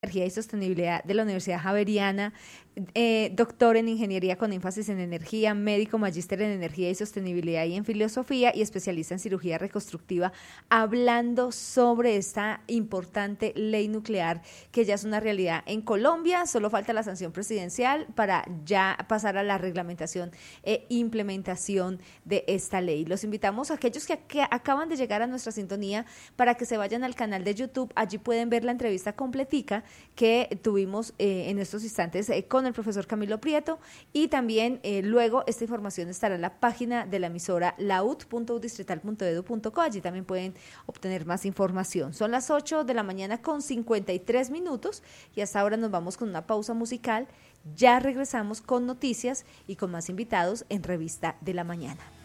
Energía y Sostenibilidad de la Universidad Javeriana, doctor en Ingeniería con énfasis en energía, médico magíster en Energía y Sostenibilidad y en Filosofía y especialista en cirugía reconstructiva, hablando sobre esta importante ley nuclear que ya es una realidad en Colombia. Solo falta la sanción presidencial para ya pasar a la reglamentación e implementación de esta ley. Los invitamos a aquellos que acaban de llegar a nuestra sintonía para que se vayan al canal de YouTube. Allí pueden ver la entrevista completica que tuvimos en estos instantes con el profesor Camilo Prieto, y también luego esta información estará en la página de la emisora laud.udistrital.edu.co. Allí también pueden obtener más información. Son las 8 de la mañana con 53 minutos y hasta ahora nos vamos con una pausa musical. Ya regresamos con noticias y con más invitados en Revista de la Mañana.